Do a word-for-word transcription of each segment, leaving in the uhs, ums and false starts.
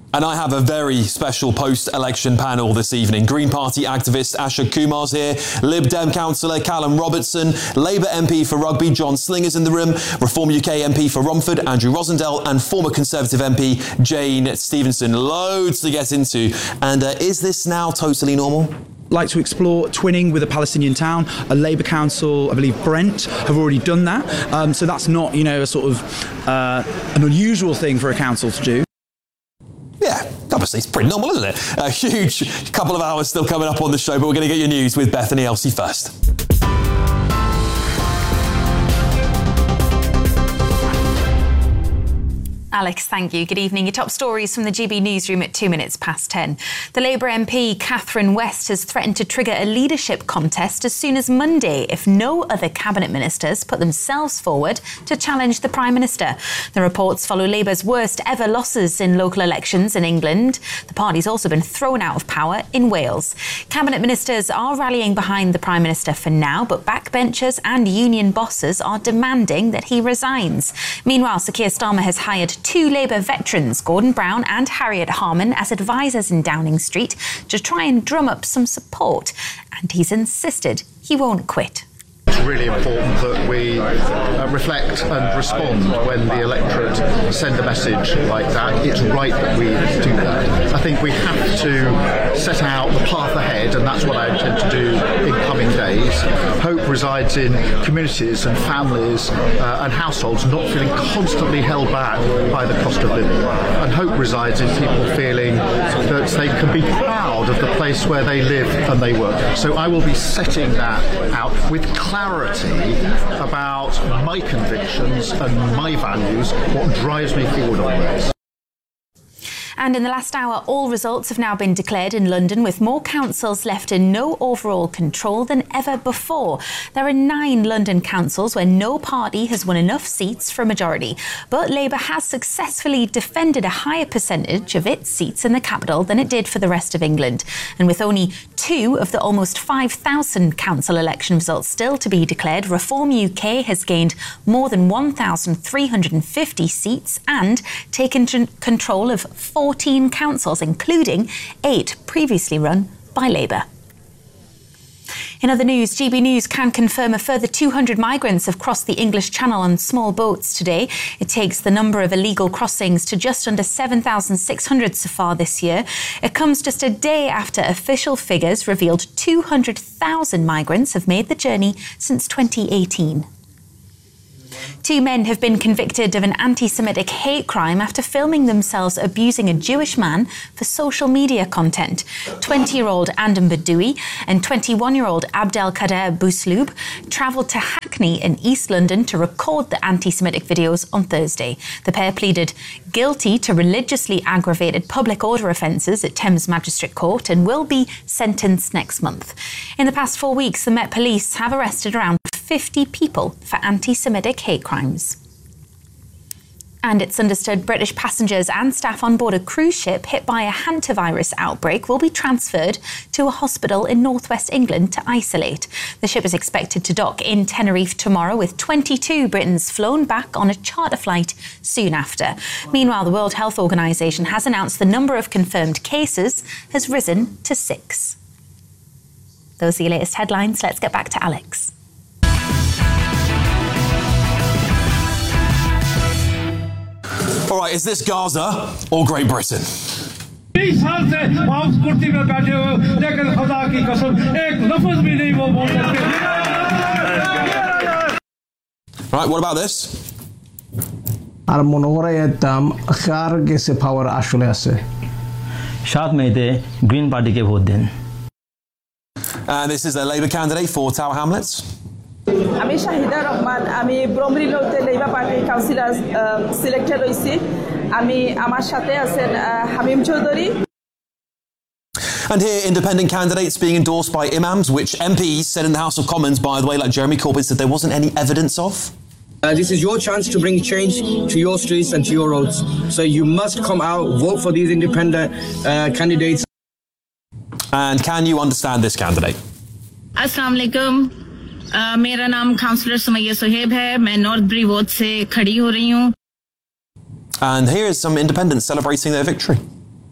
And I have a very special post-election panel this evening. Green Party activist Asha Kumar's here, Lib Dem councillor Callum Robertson, Labour M P for Rugby John Slinger's in the room, Reform U K M P for Romford Andrew Rosendale, and former Conservative M P Jane Stevenson. Loads to get into. And uh, is this now totally normal? Like to explore twinning with a Palestinian town. A Labour council, I believe Brent, have already done that. Um, so that's not, you know, a sort of uh, an unusual thing for a council to do. Yeah, obviously it's pretty normal, isn't it? A huge couple of hours still coming up on the show, but we're going to get your news with Bethany Elsey first. Alex, thank you. Good evening. Your top stories from the G B newsroom at two minutes past ten. The Labour M P Catherine West has threatened to trigger a leadership contest as soon as Monday if no other cabinet ministers put themselves forward to challenge the Prime Minister. The reports follow Labour's worst ever losses in local elections in England. The party's also been thrown out of power in Wales. Cabinet ministers are rallying behind the Prime Minister for now, but backbenchers and union bosses are demanding that he resigns. Meanwhile, Sir Keir Starmer has hired two Labour veterans, Gordon Brown and Harriet Harman, as advisers in Downing Street to try and drum up some support. And he's insisted he won't quit. It's really important that we uh, reflect and respond when the electorate send a message like that. It's right that we do that. I think we have to set out the path ahead, and that's what I intend to do in coming days. Hope resides in communities and families uh, and households not feeling constantly held back by the cost of living. And hope resides in people feeling that they can be proud of the place where they live and they work. So I will be setting that out with clarity. Clarity about my convictions and my values, what drives me forward on this. And in the last hour, all results have now been declared in London, with more councils left in no overall control than ever before. There are nine London councils where no party has won enough seats for a majority. But Labour has successfully defended a higher percentage of its seats in the capital than it did for the rest of England. And with only two of the almost five thousand council election results still to be declared, Reform U K has gained more than one thousand three hundred fifty seats and taken control of fourteen councils, including eight previously run by Labour. In other news, G B News can confirm a further two hundred migrants have crossed the English Channel on small boats today. It takes the number of illegal crossings to just under seven thousand six hundred so far this year. It comes just a day after official figures revealed two hundred thousand migrants have made the journey since twenty eighteen. Two men have been convicted of an anti-Semitic hate crime after filming themselves abusing a Jewish man for social media content. twenty-year-old Andam Badoui and twenty-one-year-old Abdelkader Bousloub travelled to Hackney in East London to record the anti-Semitic videos on Thursday. The pair pleaded guilty to religiously aggravated public order offences at Thames Magistrate Court and will be sentenced next month. In the past four weeks, the Met Police have arrested around fifty people for anti-Semitic hate crimes. And it's understood British passengers and staff on board a cruise ship hit by a hantavirus outbreak will be transferred to a hospital in northwest England to isolate. The ship is expected to dock in Tenerife tomorrow, with twenty-two Britons flown back on a charter flight soon after. Meanwhile, the World Health Organization has announced the number of confirmed cases has risen to six. Those are your latest headlines. Let's get back to Alex. All right, is this Gaza or Great Britain? Right, what about this? আর মনে করে যেতাম কার গেছে পাওয়ার আসলে আছে সাত মেতে green পার্টিকে vote then And this is a Labour candidate for Tower Hamlets. আমি শাহিদা রহমান আমি ব্রহ্মলীলতে লেবার পার্টির কাউন্সিলর সিলেক্টেড হইছি আমি আমার সাথে আছেন হামিম Chowdhury And here, independent candidates being endorsed by imams, which M Ps said in the House of Commons, by the way, like Jeremy Corbyn, said there wasn't any evidence of. Uh, this is your chance to bring change to your streets and to your roads. So you must come out, vote for these independent uh, candidates. And can you understand this candidate? Assalamu alaikum. Uh, मेरा नाम counsellor Sumaiya Suhaib है मैं north ब्री ward से खड़ी हो रही हूँ And here is some independents celebrating their victory.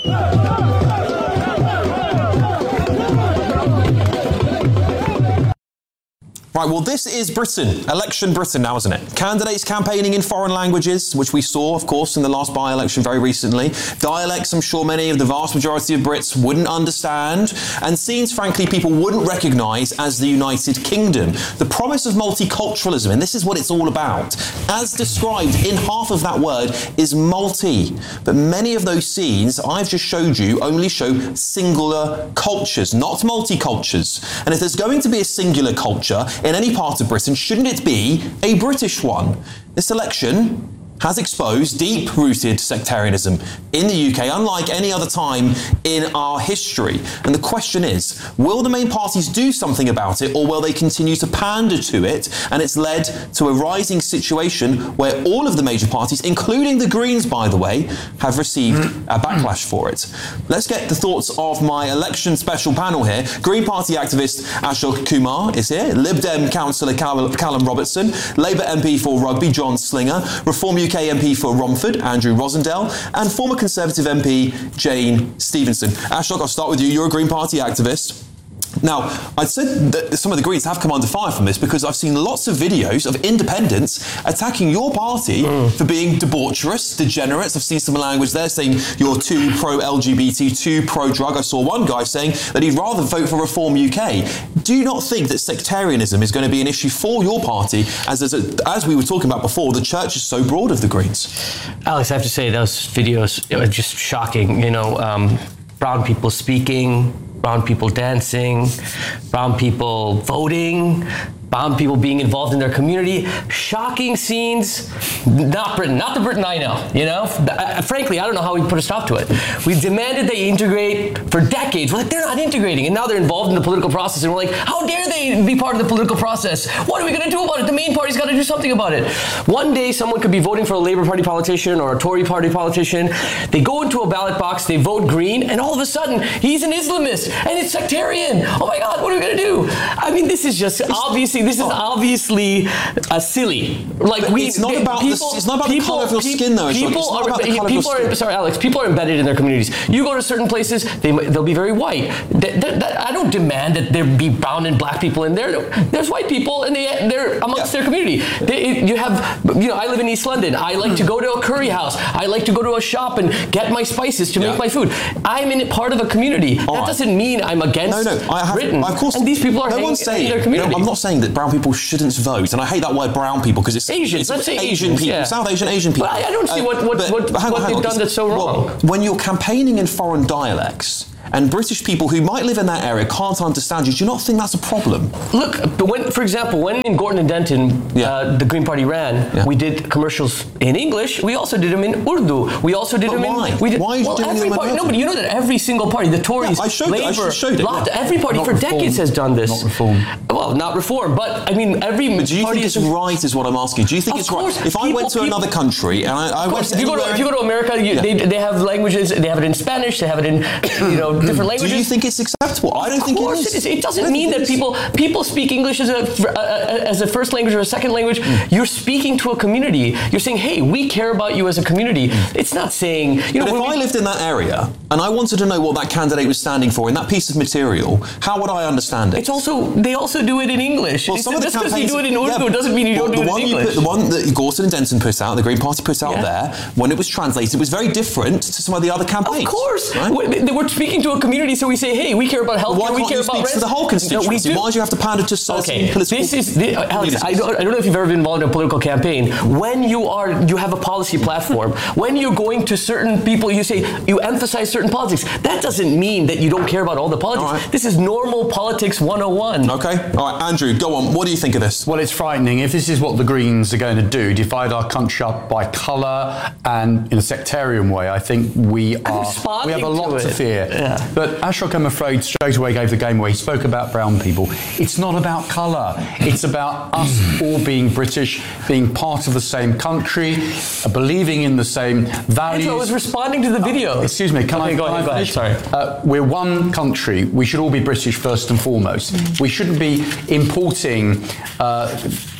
Right, well, this is Britain, election Britain now, isn't it? Candidates campaigning in foreign languages, which we saw, of course, in the last by-election very recently. Dialects I'm sure many of the vast majority of Brits wouldn't understand, and scenes, frankly, people wouldn't recognise as the United Kingdom. The promise of multiculturalism, and this is what it's all about, as described in half of that word, is multi. But many of those scenes I've just showed you only show singular cultures, not multicultures. And if there's going to be a singular culture in any part of Britain, shouldn't it be a British one? This election has exposed deep-rooted sectarianism in the U K, unlike any other time in our history. And the question is, will the main parties do something about it, or will they continue to pander to it? And it's led to a rising situation where all of the major parties, including the Greens, by the way, have received a backlash for it. Let's get the thoughts of my election special panel here. Green Party activist Ashok Kumar is here, Lib Dem councillor Callum Robertson, Labour M P for Rugby John Slinger, Reform U K M P for Romford Andrew Rosendale, and former Conservative M P Jane Stevenson. Ashok, I'll start with you. You're a Green Party activist. Now, I'd said that some of the Greens have come under fire from this because I've seen lots of videos of independents attacking your party mm. for being debaucherous, degenerates. I've seen some language there saying you're too pro-L G B T, too pro-drug. I saw one guy saying that he'd rather vote for Reform U K. Do you not think that sectarianism is going to be an issue for your party, as, as, a, as we were talking about before, the church is so broad of the Greens? Alex, I have to say, those videos are just shocking. You know, um, brown people speaking, brown people dancing, brown people voting, brown people being involved in their community. Shocking scenes. Not Britain, not the Britain I know, you know? I, frankly, I don't know how we put a stop to it. We've demanded they integrate for decades. We're like, they're not integrating. And now they're involved in the political process. And we're like, how dare they be part of the political process? What are we going to do about it? The main party's got to do something about it. One day, someone could be voting for a Labour Party politician or a Tory Party politician. They go into a ballot box, they vote green, and all of a sudden, he's an Islamist and it's sectarian. Oh my God, what are we going to do? I mean, this is just obviously, this is obviously uh, silly. Like but we, it's not they, about people, the, it's not about people, the colour of your people, skin, though. It's people not are, about the colour people of your are, skin. sorry, Alex. People are embedded in their communities. You go to certain places, they they'll be very white. They, they, they, I don't demand that there be brown and black people in there. There's white people, and they they're amongst yeah. their community. They, you have, you know, I live in East London. I like to go to a curry house. I like to go to a shop and get my spices to yeah. make my food. I'm in part of a community. All that right. doesn't mean I'm against no, no, I have, Britain. Of course, and these people are no hanging saying, in their community. No, I'm not saying that brown people shouldn't vote, and I hate that word brown people because it's Asians. It's Let's say Asian Asians, people, yeah. South Asian, Asian people. But I, I don't see uh, what what, but, what, but hang what on, hang they've on, done that's so wrong. Well, when you're campaigning in foreign dialects, and British people who might live in that area can't understand you, do you not think that's a problem? Look, when, for example, when in Gorton and Denton, yeah. uh, the Green Party ran, yeah. we did commercials in English. We also did them in Urdu. We also did but them why? in... We did, why are you well, doing every them party, in No, but you know that every single party, the Tories, yeah, I showed Labour, it, I showed it, lot, yeah. every party not for reform, decades has done this. Not reform. Well, not reform, but I mean, every But do you party think it's is, right is what I'm asking? Do you think of it's course, right? If people, I went to people, another country and I, I went course, to if you, go to, if you go to America, you, yeah. they, they have languages, they have it in Spanish, they have it in, you know, different languages. Do you think it's acceptable? I don't of think course it is. It, is. It doesn't mean that people people speak English as a uh, as a first language or a second language. Mm. You're speaking to a community. You're saying, hey, we care about you as a community. Mm. It's not saying, you know. But if we, I lived in that area and I wanted to know what that candidate was standing for in that piece of material, how would I understand it? It's also they also do it in English. Well, It's, some of the just because you campaigns, do it in Urdu yeah, doesn't mean you well, don't do the it one in you English. put, the one that Gorton and Denton put out, the Green Party put out yeah. there, when it was translated, was very different to some of the other campaigns. Of course, right? we're, we're speaking to a community, so we say, hey, we care about healthcare, we care about rent. To the whole constituency. No, why do you have to pander to certain okay. political This is the, Alex. I don't, I don't know if you've ever been involved in a political campaign. When you are, you have a policy platform. When you're going to certain people, you say you emphasize certain politics. That doesn't mean that you don't care about all the politics. All right. This is normal politics one oh one. Okay. All right, Andrew, go on. What do you think of this? Well, it's frightening. If this is what the Greens are going to do, divide our country up by colour and in a sectarian way, I think we are. We have a lot to, to fear. Yeah. But Ashok, I'm afraid, straight away gave the game away. He spoke about brown people. It's not about colour. It's about us all being British, being part of the same country, believing in the same values. Andrew, I was responding to the video. Uh, excuse me, can okay, I, go can ahead, I go ahead, sorry. Uh, we're one country. We should all be British first and foremost. Mm. We shouldn't be importing uh,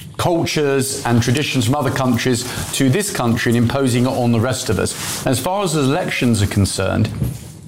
cultures and traditions from other countries to this country and imposing it on the rest of us. As far as elections are concerned,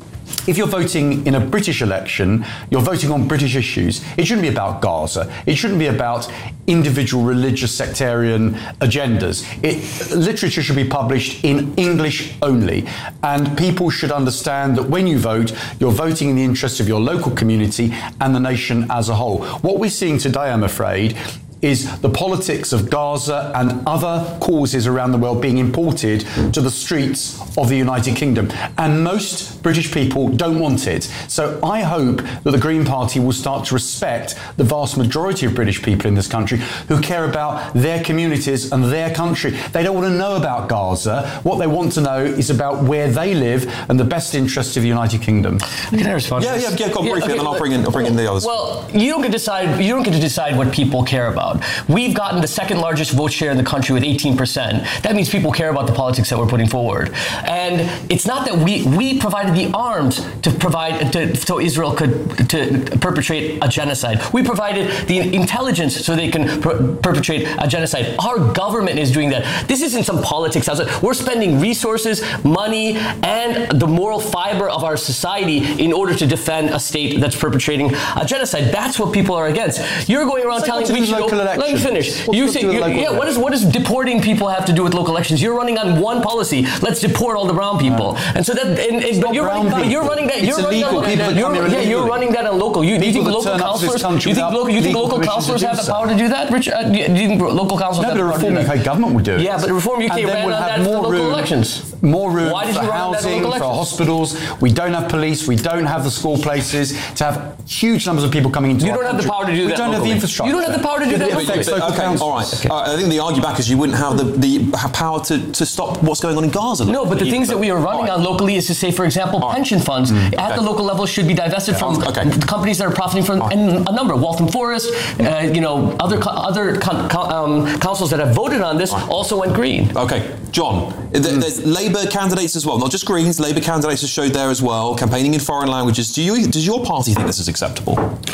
if you're voting in a British election, you're voting on British issues. It shouldn't be about Gaza. It shouldn't be about individual religious sectarian agendas. It, literature should be published in English only. And people should understand that when you vote, you're voting in the interests of your local community and the nation as a whole. What we're seeing today, I'm afraid, is the politics of Gaza and other causes around the world being imported to the streets of the United Kingdom. And most British people don't want it. So I hope that the Green Party will start to respect the vast majority of British people in this country who care about their communities and their country. They don't want to know about Gaza. What they want to know is about where they live and the best interests of the United Kingdom. Can I respond? Yeah, yeah, yeah, go on Yeah, briefly, okay, and then I'll bring in, I'll bring in the others. Well, you don't get to decide. You don't get to decide what people care about. We've gotten the second largest vote share in the country with eighteen percent. That means people care about the politics that we're putting forward. And it's not that we we provided the arms to provide to, so Israel could to perpetrate a genocide. We provided the intelligence so they can per- perpetrate a genocide. Our government is doing that. This isn't some politics outside. We're spending resources, money, and the moral fiber of our society in order to defend a state that's perpetrating a genocide. That's what people are against. You're going around telling me, let me finish. You say, you, yeah, what, is, what does deporting people have to do with local elections? You're running on one policy. Let's deport all the brown people. Yeah. And so that, and, and, but you're running, but you're running that. You're it's running illegal. that. People You're, yeah, illegally. You're running that on local. You, do you think local councillors? You think local? You think local councillors have the power to do that, Rich? Uh, do you think local councillors have the power to do that? No, but a Reform U K government would do it. Yeah, but Reform U K ran on that for local elections. More room Why did for you run housing, that for hospitals. We don't have police. We don't have the school places to have huge numbers of people coming into You our don't have country. the power to do we that. We don't locally. have the infrastructure. You don't have the power to do that. But, but, but, okay, all right. Okay. Uh, I think the argue back is you wouldn't have the, the power to, to stop what's going on in Gaza. No, but the you, things but, that we are running right. on locally is to say, for example, right. pension funds mm, at okay. the local level should be divested yeah, from okay. the companies that are profiting from right. and a number. Waltham Forest, uh, you know, other other con- con- um, councils that have voted on this right. also went green. Okay, John, mm. there's Labour candidates as well, not just Greens. Labour candidates are showed there as well, campaigning in foreign languages. Do you? Does your party think this is acceptable?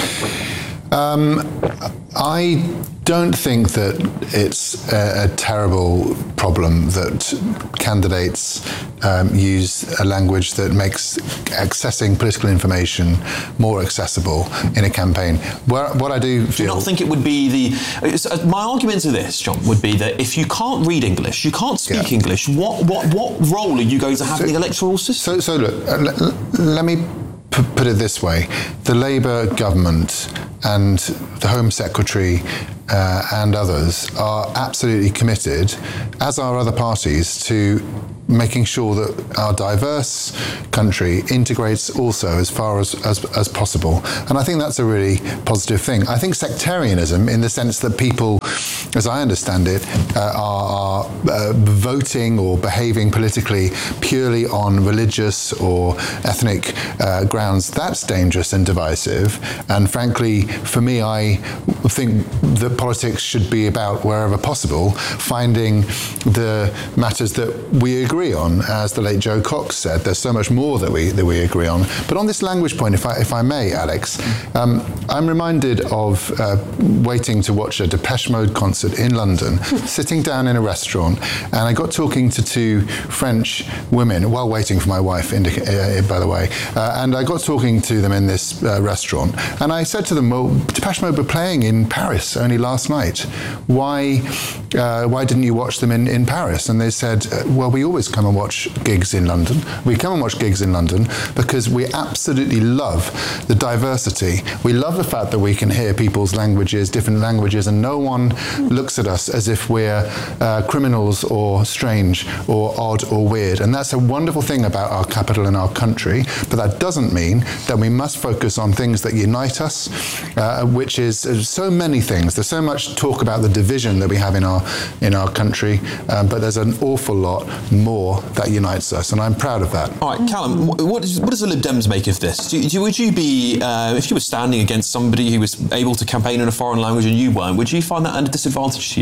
Um, I don't think that it's a, a terrible problem that candidates um, use a language that makes accessing political information more accessible in a campaign. Where, what I do feel... Do you not think it would be the... My argument to this, John, would be that if you can't read English, you can't speak yeah. English, what, what, what role are you going to have so, in the electoral system? So, so look, uh, l- l- let me... put it this way, the Labour government and the Home Secretary uh, and others are absolutely committed, as are other parties, to making sure that our diverse country integrates also as far as, as, as possible. And I think that's a really positive thing. I think sectarianism, in the sense that people, as I understand it, uh, are, are uh, voting or behaving politically purely on religious or ethnic uh, grounds, that's dangerous and divisive. And frankly, for me, I think that politics should be about, wherever possible, finding the matters that we agree on. As the late Joe Cox said, there's so much more that we that we agree on. But on this language point, if I if I may, Alex, um, I'm reminded of uh, waiting to watch a Depeche Mode concert in London, sitting down in a restaurant, and I got talking to two French women while waiting for my wife, indica- uh, by the way, uh, and I got talking to them in this uh, restaurant, and I said to them, well, Depeche Mode were playing in Paris only last night. Why uh, why didn't you watch them in, in Paris? And they said, uh, well, we always come and watch gigs in London. We come and watch gigs in London because we absolutely love the diversity. We love the fact that we can hear people's languages, different languages, and no one looks at us as if we're uh, criminals or strange or odd or weird. And that's a wonderful thing about our capital and our country, but that doesn't mean that we must focus on things that unite us, uh, which is uh, so many things. There's so much talk about the division that we have in our in our country, um, but there's an awful lot more that unites us, and I'm proud of that. All right, Callum, what, does, what does the Lib Dems make of this? Do, do, would you be, uh, if you were standing against somebody who was able to campaign in a foreign language and you weren't, would you find that at a disadvantage to you?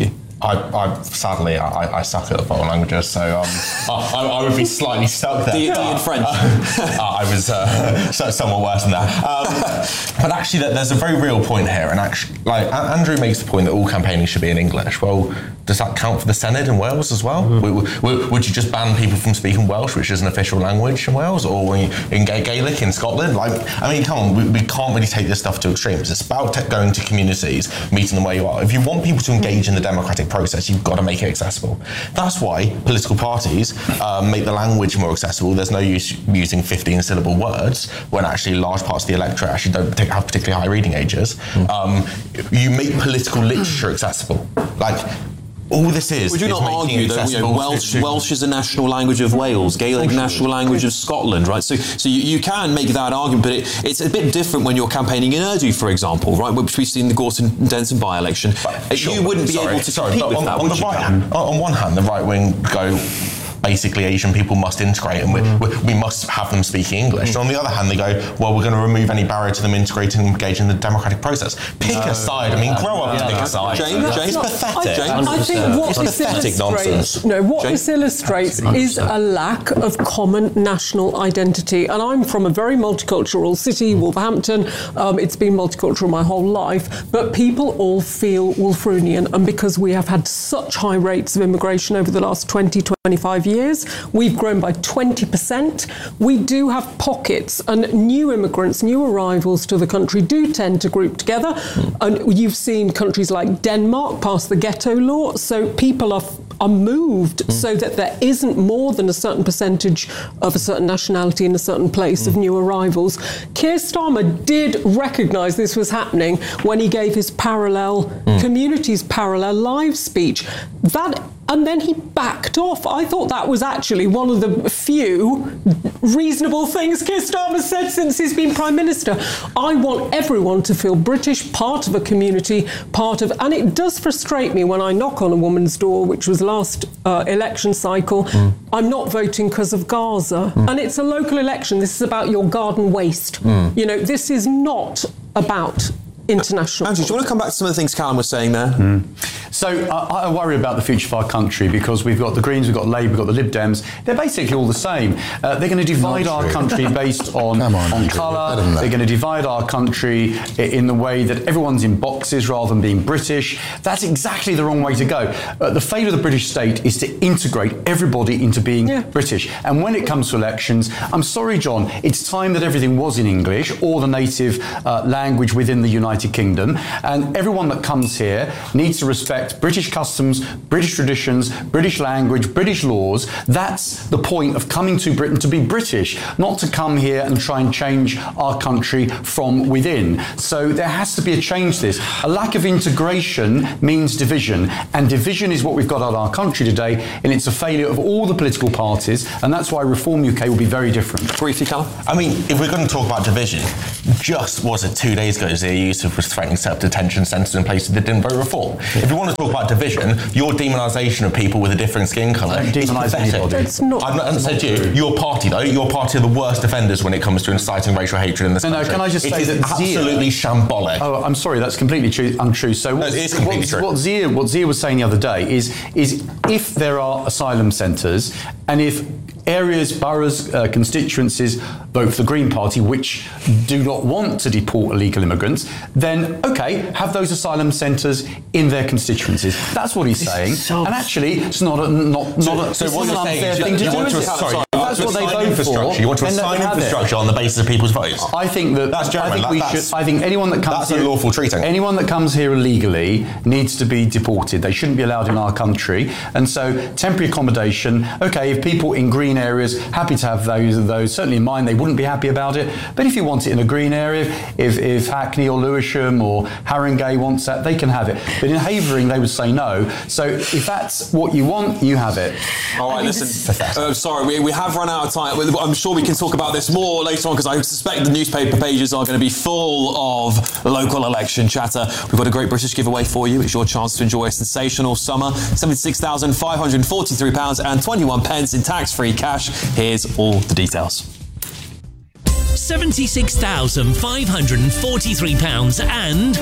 I, I sadly I, I suck at foreign languages, so um, I, I would be slightly stuck there. Do you, do you in French? Uh, I was uh, so, somewhat worse than that. Um, but actually, there's a very real point here, and actually, like Andrew makes the point that all campaigning should be in English. Well, does that count for the Senedd in Wales as well? Mm-hmm. would, would you just ban people from speaking Welsh, which is an official language in Wales, or in Gaelic in Scotland? Like, I mean, come on, we, we can't really take this stuff to extremes. It's about te- going to communities, meeting them where you are. If you want people to engage in the democratic process, you've got to make it accessible. That's why political parties um, make the language more accessible. There's no use using fifteen syllable words when actually large parts of the electorate actually don't have particularly high reading ages. Mm. Um, you make political literature accessible. Like, all this is. Would you is not argue that you know, Welsh, to, Welsh is the national language of Wales, Gaelic national language of Scotland, right? So, so you, you can make that argument, but it, it's a bit different when you're campaigning in Urdu, for example, right? Which we've seen in the Gorton Denson by-election. But, you sure, wouldn't be sorry, able to sorry, compete with on, that. On, the right hand, on one hand, the right wing go, basically Asian people must integrate and we, mm. we must have them speaking English. Mm. And on the other hand, they go, well, we're going to remove any barrier to them integrating and engaging in the democratic process. Pick no, a side. I mean, grow up yeah, to pick a side. James, James, it's pathetic. I, I think what it's this pathetic nonsense. No, what James? this illustrates is a lack of common national identity. And I'm from a very multicultural city, Wolverhampton. Um, it's been multicultural my whole life. But people all feel Wolfrunian. And because we have had such high rates of immigration over the last twenty, twenty-five years, we've grown by twenty percent. We do have pockets, and new immigrants, new arrivals to the country do tend to group together. Mm. And you've seen countries like Denmark pass the ghetto law, so people are are moved mm. so that there isn't more than a certain percentage of a certain nationality in a certain place mm. of new arrivals. Keir Starmer did recognise this was happening when he gave his parallel mm. communities parallel live speech. That And then he backed off. I thought that was actually one of the few reasonable things Keir Starmer said since he's been Prime Minister. I want everyone to feel British, part of a community, part of... And it does frustrate me when I knock on a woman's door, which was last uh, election cycle. Mm. I'm not voting because of Gaza. Mm. And it's a local election. This is about your garden waste. Mm. You know, this is not about... international. Andrew, do you want to come back to some of the things Callum was saying there? Mm. So uh, I worry about the future of our country because we've got the Greens, we've got Labour, we've got the Lib Dems. They're basically all the same. Uh, they're going to divide our country based on, on, on colour. They're going to divide our country in the way that everyone's in boxes rather than being British. That's exactly the wrong way to go. Uh, the fate of the British state is to integrate everybody into being yeah. British. And when it comes to elections, I'm sorry, John, it's time that everything was in English or the native uh, language within the United Kingdom, and everyone that comes here needs to respect British customs, British traditions, British language, British laws. That's the point of coming to Britain, to be British, not to come here and try and change our country from within. So there has to be a change to this. A lack of integration means division, and division is what we've got in our country today, and it's a failure of all the political parties, and that's why Reform U K will be very different. Briefly, Callum? I mean, if we're going to talk about division, just was it two days ago, Zia Yusuf was threatening to set up detention centres in places that didn't vote Reform. If you want to talk about division, your demonisation of people with a different skin colour is pathetic. It's not. I've not said to you, your party though, your party are the worst offenders when it comes to inciting racial hatred in this no, country. No, can I just it say is that absolutely Zia, shambolic. Oh, I'm sorry, that's completely true, untrue. So what, no, it is completely what, true. What Zia, what Zia was saying the other day is, is if there are asylum centres and if areas, boroughs, uh, constituencies vote for the Green Party, which do not want to deport illegal immigrants, then, OK, have those asylum centres in their constituencies. That's what he's saying. So and actually, it's not a, not, so, not a, so what you're saying thing to you do, want to, is sorry, it? That's what they vote for. You want to assign infrastructure on the basis of people's votes? I think that that's I think that, we that's, should. I think anyone that comes that's here, unlawful treating. Anyone that comes here illegally needs to be deported. They shouldn't be allowed in our country. And so, temporary accommodation. Okay, if people in green areas happy to have those, those certainly in mine, they wouldn't be happy about it. But if you want it in a green area, if if Hackney or Lewisham or Haringey wants that, they can have it. But in Havering, they would say no. So if that's what you want, you have it. All right, listen. Uh, sorry, we, we have run out of time. I'm sure we can talk about this more later on because I suspect the newspaper pages are going to be full of local election chatter. We've got a great British giveaway for you. It's your chance to enjoy a sensational summer. seventy-six thousand five hundred forty-three pounds and twenty-one pence in tax-free cash. Here's all the details. seventy-six thousand five hundred forty-three pounds and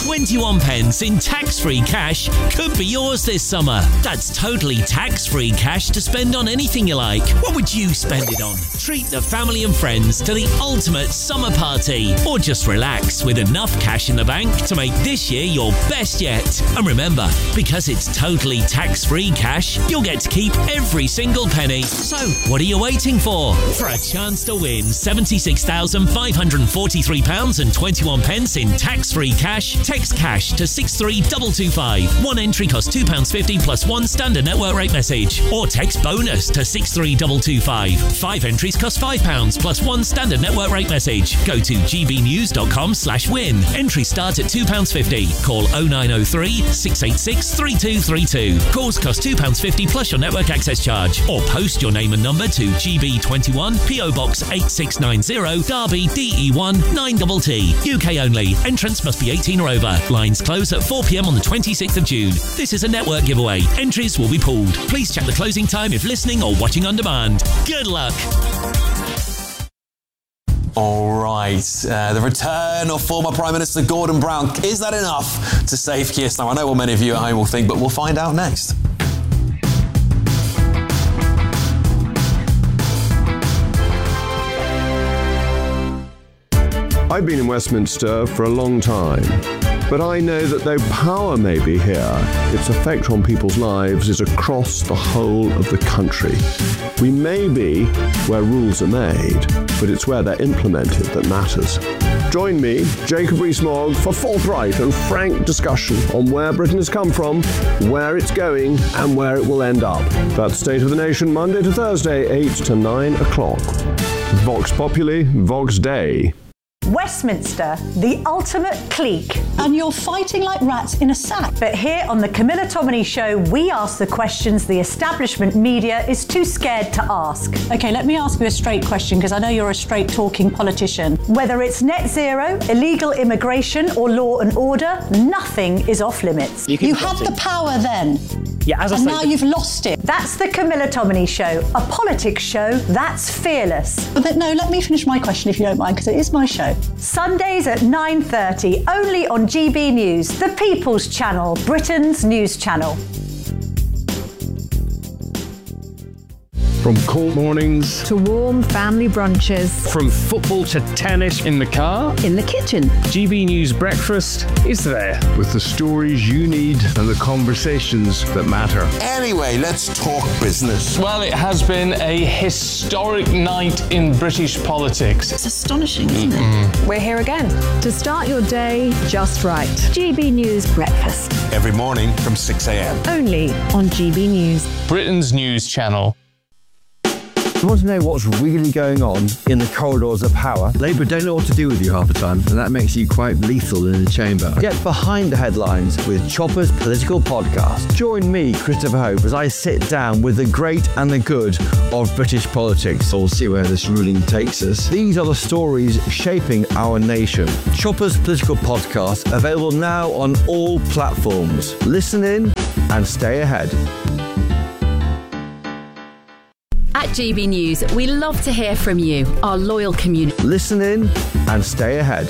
twenty-one pence in tax-free cash could be yours this summer. That's totally tax-free cash to spend on anything you like. What would you spend it on? Treat the family and friends to the ultimate summer party, or just relax with enough cash in the bank to make this year your best yet. And remember, because it's totally tax-free cash, you'll get to keep every single penny. So, what are you waiting for? For a chance to win seventy-six thousand five hundred forty-three pounds and twenty-one pence in tax-free cash, text cash to six three two two five. One entry costs two pounds fifty plus one standard network rate message. Or text bonus to six three two two five. Five entries cost five pounds plus one standard network rate message. Go to gbnews.com slash win. Entries start at two pounds fifty. Call oh nine oh three, six eight six, three two three two. Calls cost two pounds fifty plus your network access charge. Or post your name and number to G B twenty-one, P O Box eight six nine zero, Derby, D E one nine T T. U K only. Entrance must be eighteen or over. Lines close at four p m on the twenty-sixth of June. This is a network giveaway. Entries will be pooled. Please check the closing time if listening or watching on demand. Good luck. All right, uh, the return of former Prime Minister Gordon Brown. Is that enough to save Keir Starmer? I know what many of you at home will think, but we'll find out next. I've been in Westminster for a long time, but I know that though power may be here, its effect on people's lives is across the whole of the country. We may be where rules are made, but it's where they're implemented that matters. Join me, Jacob Rees-Mogg, for forthright and frank discussion on where Britain has come from, where it's going, and where it will end up. That's State of the Nation, Monday to Thursday, eight to nine o'clock. Vox Populi, Vox Dei. Westminster, the ultimate clique. And you're fighting like rats in a sack. But here on the Camilla Tominey Show, we ask the questions the establishment media is too scared to ask. OK, let me ask you a straight question, because I know you're a straight-talking politician. Whether it's net zero, illegal immigration or law and order, nothing is off-limits. You, you had the power then. Yeah, as I and say, now you've lost it. That's the Camilla Tominey Show, a politics show that's fearless. But no, let me finish my question if you don't mind, because it is my show. Sundays at nine thirty, only on G B News, the People's Channel, Britain's news channel. From cold mornings to warm family brunches. From football to tennis in the car. In the kitchen. G B News Breakfast is there. With the stories you need and the conversations that matter. Anyway, let's talk business. Well, it has been a historic night in British politics. It's astonishing, isn't it? We're here again to start your day just right. G B News Breakfast. Every morning from six a m. Only on G B News. Britain's news channel. You want to know what's really going on in the corridors of power? Labour don't know what to do with you half the time, and that makes you quite lethal in the chamber. Get behind the headlines with Chopper's Political Podcast. Join me, Christopher Hope, as I sit down with the great and the good of British politics. We'll see where this ruling takes us. These are the stories shaping our nation. Chopper's Political Podcast, available now on all platforms. Listen in and stay ahead. At G B News, we love to hear from you, our loyal community. Listen in and stay ahead.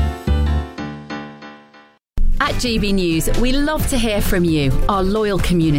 At G B News, we love to hear from you, our loyal community.